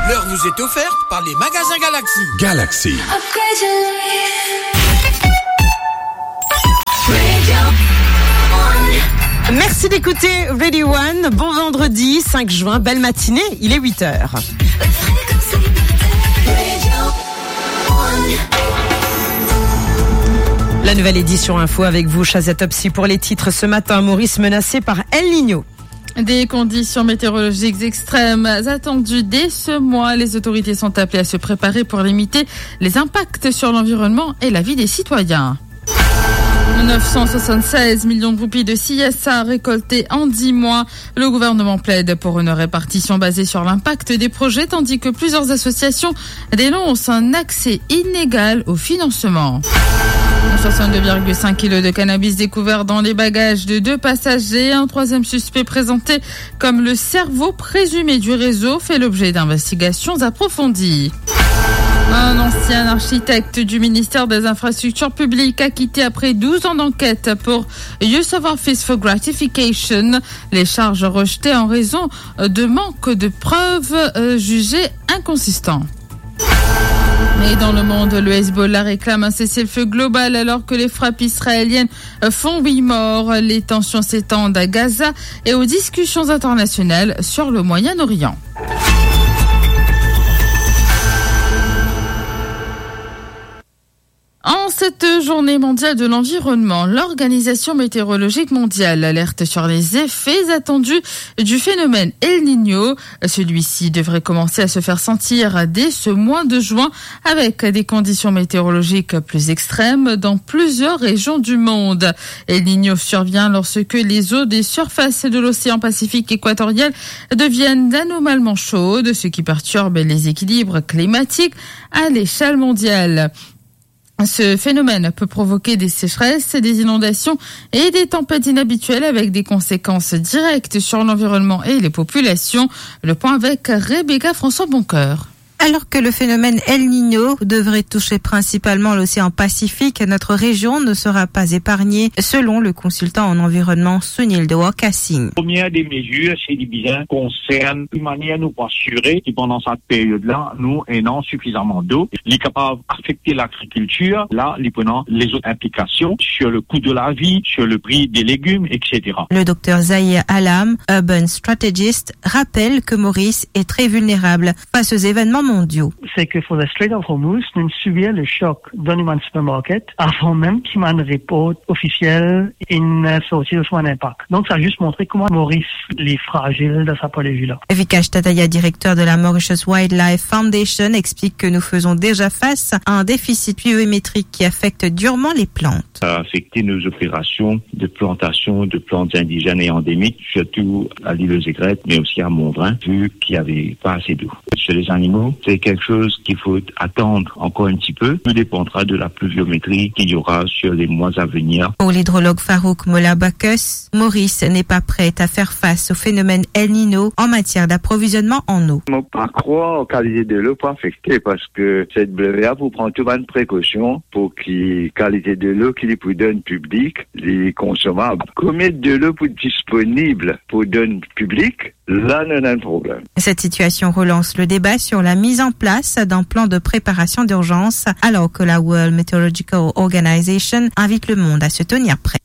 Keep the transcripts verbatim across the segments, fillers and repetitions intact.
L'heure vous est offerte par les magasins Galaxy. Galaxy. Merci d'écouter Radio One. Bon vendredi cinq juin, belle matinée, il est huit heures. La nouvelle édition info avec vous, Shazia Topsy pour les titres. Ce matin, Maurice menacé par El Niño. Des conditions météorologiques extrêmes attendues dès ce mois. Les autorités sont appelées à se préparer pour limiter les impacts sur l'environnement et la vie des citoyens. neuf cent soixante-seize millions de roupies de C S A récoltés en dix mois. Le gouvernement plaide pour une répartition basée sur l'impact des projets, tandis que plusieurs associations dénoncent un accès inégal au financement. soixante-deux virgule cinq kilos de cannabis découverts dans les bagages de deux passagers. Un troisième suspect présenté comme le cerveau présumé du réseau fait l'objet d'investigations approfondies. Un ancien architecte du ministère des Infrastructures publiques a quitté après douze ans d'enquête pour Use of Office for Gratification. Les charges rejetées en raison de manque de preuves euh, jugées inconsistantes. Et dans le monde, le Hezbollah réclame un cessez-le-feu global alors que les frappes israéliennes font huit morts. Les tensions s'étendent à Gaza et aux discussions internationales sur le Moyen-Orient. En cette journée mondiale de l'environnement, l'Organisation météorologique mondiale alerte sur les effets attendus du phénomène El Niño. Celui-ci devrait commencer à se faire sentir dès ce mois de juin avec des conditions météorologiques plus extrêmes dans plusieurs régions du monde. El Niño survient lorsque les eaux des surfaces de l'océan Pacifique équatorial deviennent anormalement chaudes, ce qui perturbe les équilibres climatiques à l'échelle mondiale. Ce phénomène peut provoquer des sécheresses, des inondations et des tempêtes inhabituelles avec des conséquences directes sur l'environnement et les populations. Le point avec Rebecca François Boncoeur. Alors que le phénomène El Niño devrait toucher principalement l'océan Pacifique, notre région ne sera pas épargnée, selon le consultant en environnement Sunil Dewakassing. La première des mesures, c'est bien concerne une manière nous assurer que pendant cette période-là, nous ayons suffisamment d'eau, les capables d'affecter l'agriculture, là, les prenant les autres implications sur le coût de la vie, sur le prix des légumes, et cetera. Le docteur Zahir Alam, Urban Strategist, rappelle que Maurice est très vulnérable face aux événements mondiaux. C'est que pour le Strait of Hormuz, nous subir le choc dans une supermarket avant même qu'il y ait un report officiel une sortie de son impact. Donc, ça a juste montré comment Maurice est fragile de sa point de vue-là. Vikash Tataya, directeur de la Mauritius Wildlife Foundation, explique que nous faisons déjà face à un déficit pluviométrique qui affecte durement les plantes. Ça a affecté nos opérations de plantation de plantes indigènes et endémiques, surtout à l'île aux Aigrettes, mais aussi à Montbrun, vu qu'il n'y avait pas assez d'eau. Sur les animaux, c'est quelque chose qu'il faut attendre encore un petit peu. Tout dépendra de la pluviométrie qu'il y aura sur les mois à venir. Pour l'hydrologue Farouk Moulabakus, Maurice n'est pas prête à faire face au phénomène El Niño en matière d'approvisionnement en eau. Je ne peux pas croire en qualité de l'eau pas affectée parce que cette W A pour prendre toutes les précautions pour que la qualité de l'eau qu'il pour donner public, les consommables. Combien de l'eau pour disponible pour donner public? Là, on a un problème. Cette situation relance le débat sur la mise en place d'un plan de préparation d'urgence alors que la World Meteorological Organization invite le monde à se tenir prêt.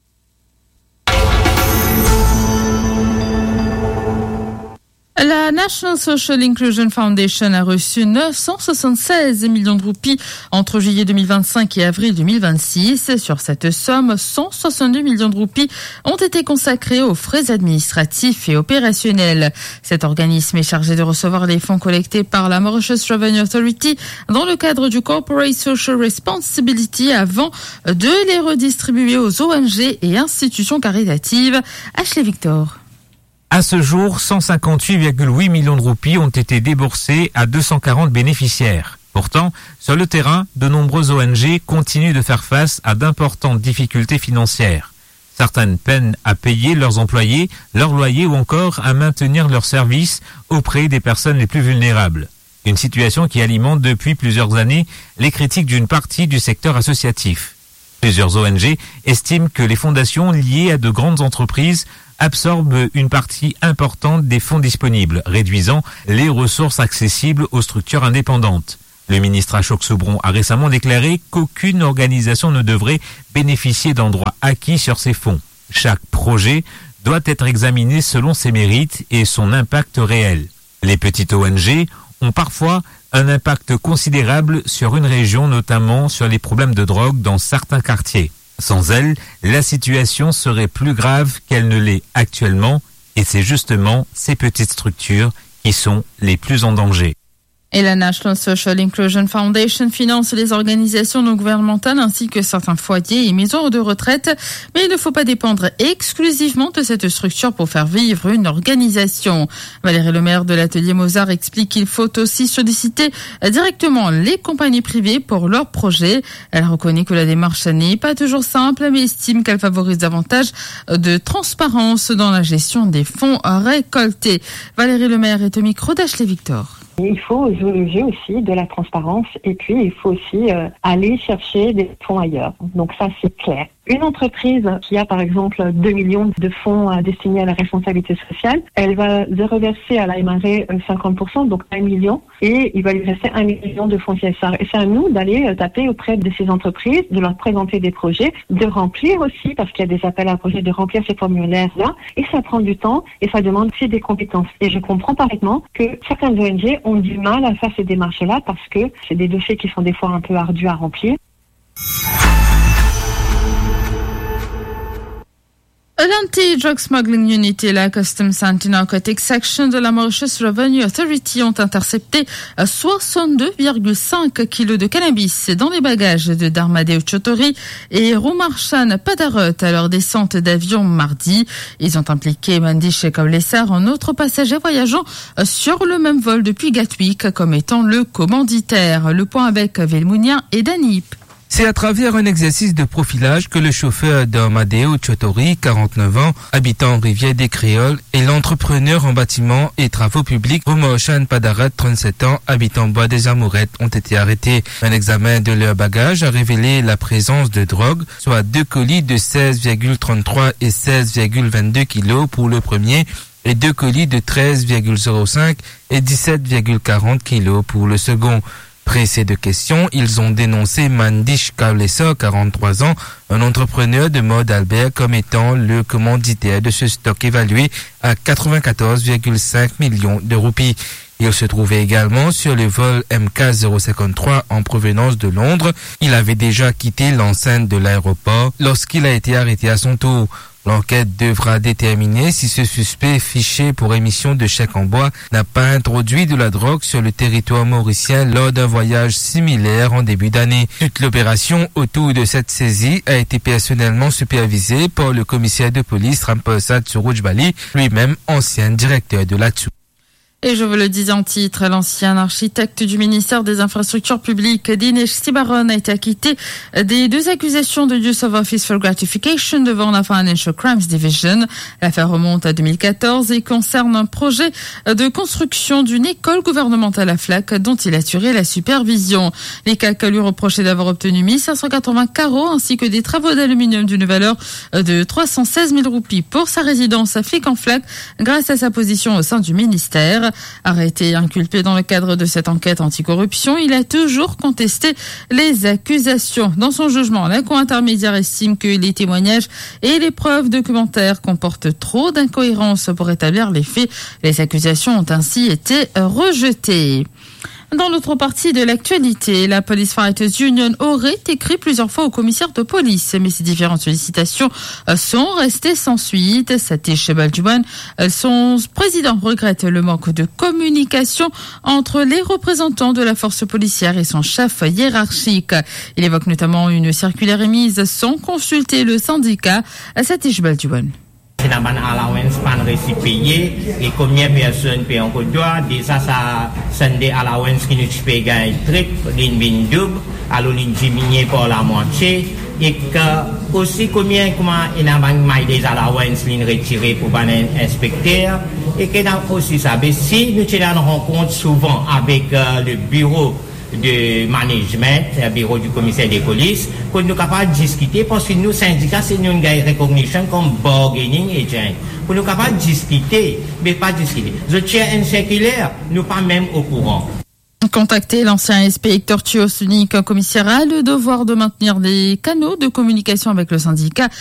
La National Social Inclusion Foundation a reçu neuf cent soixante-seize millions de roupies entre juillet deux mille vingt-cinq et avril deux mille vingt-six. Sur cette somme, cent soixante-deux millions de roupies ont été consacrés aux frais administratifs et opérationnels. Cet organisme est chargé de recevoir les fonds collectés par la Mauritius Revenue Authority dans le cadre du Corporate Social Responsibility avant de les redistribuer aux O N G et institutions caritatives. Ashley Victor. À ce jour, cent cinquante-huit virgule huit millions de roupies ont été déboursés à deux cent quarante bénéficiaires. Pourtant, sur le terrain, de nombreuses O N G continuent de faire face à d'importantes difficultés financières. Certaines peinent à payer leurs employés, leurs loyers ou encore à maintenir leurs services auprès des personnes les plus vulnérables. Une situation qui alimente depuis plusieurs années les critiques d'une partie du secteur associatif. Plusieurs O N G estiment que les fondations liées à de grandes entreprises absorbe une partie importante des fonds disponibles, réduisant les ressources accessibles aux structures indépendantes. Le ministre Ashok Soubron a récemment déclaré qu'aucune organisation ne devrait bénéficier d'en droits acquis sur ces fonds. Chaque projet doit être examiné selon ses mérites et son impact réel. Les petites O N G ont parfois un impact considérable sur une région, notamment sur les problèmes de drogue dans certains quartiers. Sans elles, la situation serait plus grave qu'elle ne l'est actuellement, et c'est justement ces petites structures qui sont les plus en danger. Et la National Social Inclusion Foundation finance les organisations non gouvernementales ainsi que certains foyers et maisons de retraite. Mais il ne faut pas dépendre exclusivement de cette structure pour faire vivre une organisation. Valérie Lemaire de l'atelier Mozart explique qu'il faut aussi solliciter directement les compagnies privées pour leurs projets. Elle reconnaît que la démarche n'est pas toujours simple, mais estime qu'elle favorise davantage de transparence dans la gestion des fonds récoltés. Valérie Lemaire est au micro d'Ashley Victor. Il faut jouer le jeu aussi de la transparence et puis il faut aussi euh, aller chercher des fonds ailleurs. Donc ça, c'est clair. Une entreprise qui a par exemple deux millions de fonds euh, destinés à la responsabilité sociale, elle va reverser à la M R E cinquante pour cent, donc un million, et il va lui rester un million de fonds C S R. Et c'est à nous d'aller euh, taper auprès de ces entreprises, de leur présenter des projets, de remplir aussi, parce qu'il y a des appels à projets, de remplir ces formulaires-là. Et ça prend du temps et ça demande aussi des compétences. Et je comprends parfaitement que certaines O N G ont du mal à faire ces démarches-là parce que c'est des dossiers qui sont des fois un peu ardus à remplir. L'Anti-Drug Smuggling Unit et la Customs Anti-Narcotics Section de la Mauritius Revenue Authority ont intercepté soixante-deux virgule cinq kilos de cannabis dans les bagages de Darmadeo Chotori et Rumarshan Padarot à leur descente d'avion mardi. Ils ont impliqué Mandish Kaulessar, un autre passager voyageant sur le même vol depuis Gatwick, comme étant le commanditaire. Le point avec Velmounia et Danip. C'est à travers un exercice de profilage que le chauffeur d'Armadeo Chotori, quarante-neuf ans, habitant Rivière des Créoles, et l'entrepreneur en bâtiment et travaux publics, Rumarshan Padarat, trente-sept ans, habitant Bois des Amourettes, ont été arrêtés. Un examen de leur bagage a révélé la présence de drogue, soit deux colis de seize virgule trente-trois et seize virgule vingt-deux kilos pour le premier, et deux colis de treize virgule zéro cinq et dix-sept virgule quarante kilos pour le second. Pressés de questions, ils ont dénoncé Mandish Kaulessar, quarante-trois ans, un entrepreneur de mode Albert, comme étant le commanditaire de ce stock évalué à quatre-vingt-quatorze virgule cinq millions de roupies. Il se trouvait également sur le vol M K zéro cinquante-trois en provenance de Londres. Il avait déjà quitté l'enceinte de l'aéroport lorsqu'il a été arrêté à son tour. L'enquête devra déterminer si ce suspect fiché pour émission de chèque en bois n'a pas introduit de la drogue sur le territoire mauricien lors d'un voyage similaire en début d'année. Toute l'opération autour de cette saisie a été personnellement supervisée par le commissaire de police Rampersad Surujbali, lui-même ancien directeur de l'A T S U. Et je vous le disais en titre, l'ancien architecte du ministère des Infrastructures publiques, Dinesh Sibaron, a été acquitté des deux accusations de use of office for gratification devant la Financial Crimes Division. L'affaire remonte à deux mille quatorze et concerne un projet de construction d'une école gouvernementale à Flac dont il assurait la supervision. Les calques lui reprochaient d'avoir obtenu mille cinq cent quatre-vingts carreaux ainsi que des travaux d'aluminium d'une valeur de trois cent seize mille roupies pour sa résidence à Flic-en-Flac grâce à sa position au sein du ministère. Arrêté et inculpé dans le cadre de cette enquête anticorruption, il a toujours contesté les accusations. Dans son jugement, la Cour intermédiaire estime que les témoignages et les preuves documentaires comportent trop d'incohérences pour établir les faits. Les accusations ont ainsi été rejetées. Dans l'autre partie de l'actualité, la Police Fighters Union aurait écrit plusieurs fois au commissaire de police, mais ces différentes sollicitations sont restées sans suite. Satish Baljuban, son président, regrette le manque de communication entre les représentants de la force policière et son chef hiérarchique. Il évoque notamment une circulaire émise sans consulter le syndicat. Satish Baljuban. Sinaban allowance pan réussi payer et combien de personnes payent encore droit déjà ça Sunday allowance qui nous paye gain trip ligne bin double alors ligne diminué par la moitié et que aussi combien comment il a mai des allowance ligne retiré pour ban inspecteur et que dans aussi ça si nous tenons en rencontre souvent avec euh, le bureau de management, bureau du commissaire de police, pour nous capables de discuter, parce que nous, syndicats, c'est nous une recognition comme bargaining agent. Pour nous capables de discuter, mais pas discuter. The chair and circulaire, nous pas même au courant. Contacter l'ancien S P Hector Thios, unique commissariat, le devoir de maintenir des canaux de communication avec le syndicat